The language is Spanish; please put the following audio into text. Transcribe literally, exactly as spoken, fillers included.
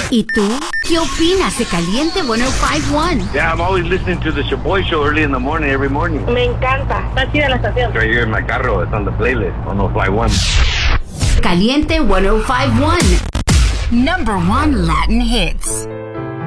¿Y tú? ¿Qué opinas de Caliente ciento cincuenta y uno? Yeah, I'm always listening to the Shaboy Show early in the morning, every morning. Me encanta. Está chida la estación. Right here in my carro, it's on the playlist, one oh five one. Caliente ciento cincuenta y uno. Number one Latin hits.